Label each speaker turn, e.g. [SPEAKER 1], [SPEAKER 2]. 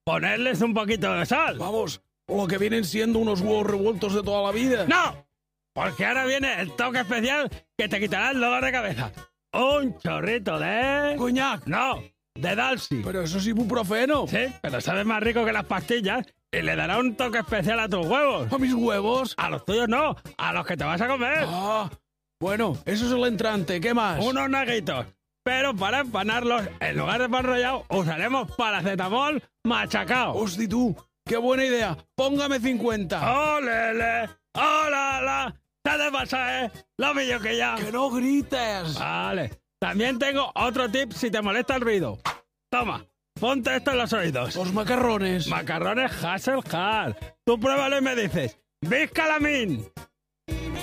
[SPEAKER 1] ponerles un poquito de sal.
[SPEAKER 2] Vamos, lo que vienen siendo unos huevos revueltos de toda la vida.
[SPEAKER 1] ¡No! Porque ahora viene el toque especial que te quitará el dolor de cabeza. Un chorrito de...
[SPEAKER 2] Coñac.
[SPEAKER 1] No, de Dalsy.
[SPEAKER 2] Pero eso es ibuprofeno.
[SPEAKER 1] Sí, pero sabe más rico que las pastillas y le dará un toque especial a tus huevos.
[SPEAKER 2] ¿A mis huevos?
[SPEAKER 1] A los tuyos no, a los que te vas a comer.
[SPEAKER 2] Ah, bueno, eso es el entrante. ¿Qué más?
[SPEAKER 1] Unos naguitos. Pero para empanarlos, en lugar de pan rallado, usaremos paracetamol machacado.
[SPEAKER 2] Hosti tú, qué buena idea. Póngame 50.
[SPEAKER 1] ¡Olele! ¡Olala! ¡Se te pasa, Lo pillo que ya.
[SPEAKER 2] ¡Que no grites!
[SPEAKER 1] Vale. También tengo otro tip si te molesta el ruido. Toma, ponte esto en los oídos.
[SPEAKER 2] Los macarrones.
[SPEAKER 1] Macarrones Hasselhart. Tú pruébalo y me dices, ¡Viscalamin!